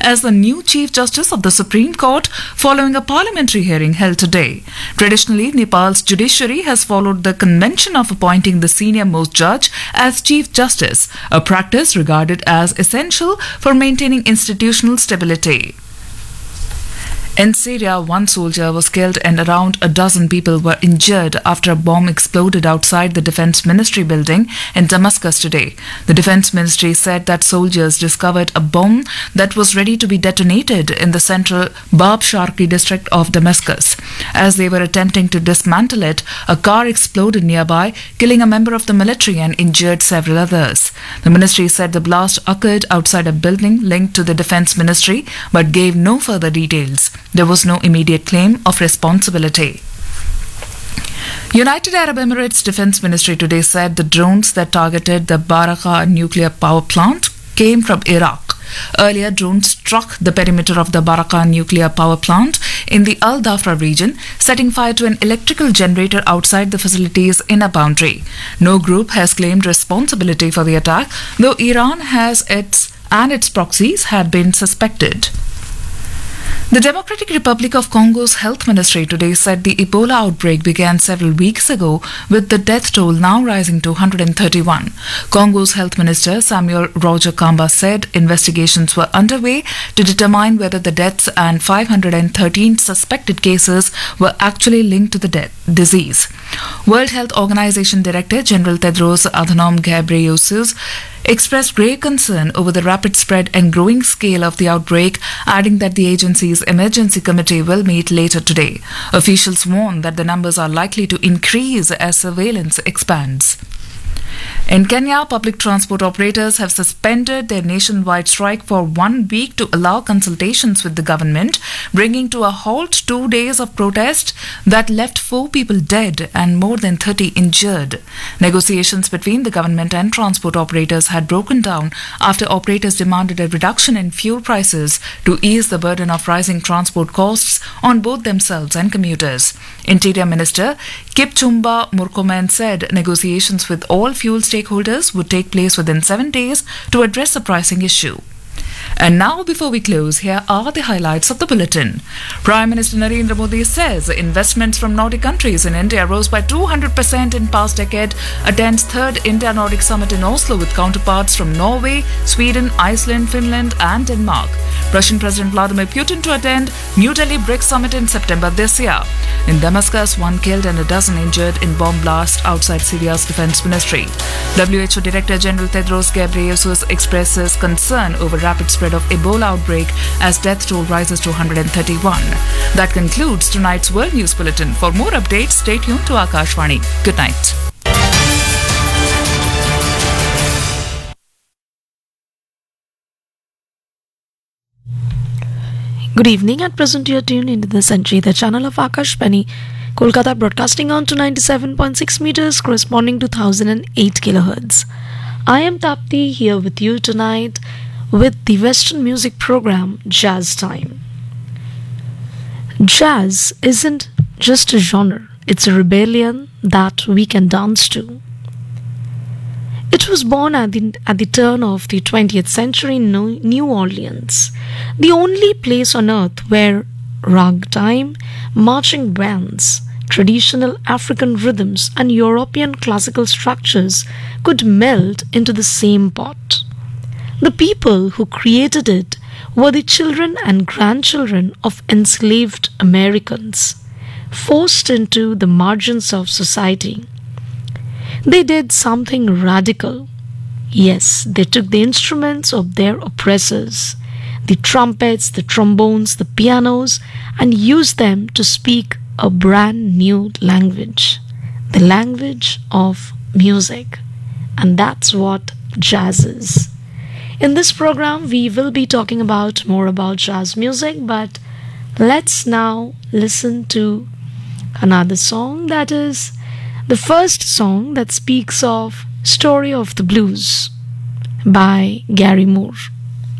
as the new Chief Justice of the Supreme Court following a parliamentary hearing held today. Traditionally, Nepal's judiciary has followed the convention of appointing the senior-most judge as Chief Justice, a practice regarded as essential for maintaining institutional stability. In Syria, one soldier was killed and around a dozen people were injured after a bomb exploded outside the Defense Ministry building in Damascus today. The Defense Ministry said that soldiers discovered a bomb that was ready to be detonated in the central Bab Sharqi district of Damascus. As they were attempting to dismantle it, a car exploded nearby, killing a member of the military and injured several others. The ministry said the blast occurred outside a building linked to the Defense Ministry but gave no further details. There was no immediate claim of responsibility. United Arab Emirates Defense Ministry today said the drones that targeted the Barakah nuclear power plant came from Iraq. Earlier, drones struck the perimeter of the Barakah nuclear power plant in the Al Dhafra region, setting fire to an electrical generator outside the facility's inner boundary. No group has claimed responsibility for the attack, though Iran has its proxies had been suspected. The Democratic Republic of Congo's health ministry today said the Ebola outbreak began several weeks ago, with the death toll now rising to 131. Congo's health minister Samuel Roger Kamba said investigations were underway to determine whether the deaths and 513 suspected cases were actually linked to the disease. World Health Organization Director General Tedros Adhanom Ghebreyesus expressed grave concern over the rapid spread and growing scale of the outbreak, adding that the agency's emergency committee will meet later today. Officials warn that the numbers are likely to increase as surveillance expands. In Kenya, public transport operators have suspended their nationwide strike for 1 week to allow consultations with the government, bringing to a halt 2 days of protest that left 4 people dead and more than 30 injured. Negotiations between the government and transport operators had broken down after operators demanded a reduction in fuel prices to ease the burden of rising transport costs on both themselves and commuters. Interior Minister Kipchumba Murkomen said negotiations with all fuel stakeholders would take place within 7 days to address the pricing issue. And now, before we close, here are the highlights of the bulletin. Prime Minister Narendra Modi says investments from Nordic countries in India rose by 200% in past decade, attends 3rd India-Nordic Summit in Oslo with counterparts from Norway, Sweden, Iceland, Finland and Denmark. Russian President Vladimir Putin to attend New Delhi BRICS Summit in September this year. In Damascus, 1 killed and a dozen injured in bomb blast outside Syria's defense ministry. WHO Director General Tedros Ghebreyesus expresses concern over rapid spread of Ebola outbreak as death toll rises to 131. That concludes tonight's World News Bulletin. For more updates, stay tuned to Akashvani. Good night. Good evening. At present you are tuned into the Century, the channel of Akashvani, Kolkata, broadcasting on to 97.6 meters corresponding to 1008 kilohertz. I am Tapti here with you tonight with the Western music program Jazz Time. Jazz isn't just a genre, it's a rebellion that we can dance to. It was born at the turn of the 20th century in New Orleans, the only place on earth where ragtime, marching bands, traditional African rhythms and European classical structures could meld into the same pot. The people who created it were the children and grandchildren of enslaved Americans, forced into the margins of society. They did something radical. Yes, they took the instruments of their oppressors, the trumpets, the trombones, the pianos, and used them to speak a brand new language, the language of music. And that's what jazz is. In this program, we will be talking more about jazz music, but let's now listen to another song, that is the first song that speaks of Story of the Blues by Gary Moore.